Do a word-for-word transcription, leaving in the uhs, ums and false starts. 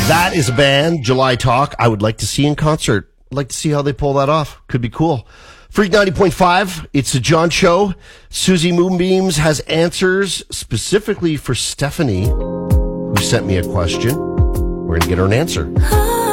That is a band, July Talk, I would like to see in concert. I'd like to see how they pull that off. Could be cool. Freak ninety point five, it's the John Show. Susie Moonbeams has answers specifically for Stephanie, who sent me a question. We're going to get her an answer.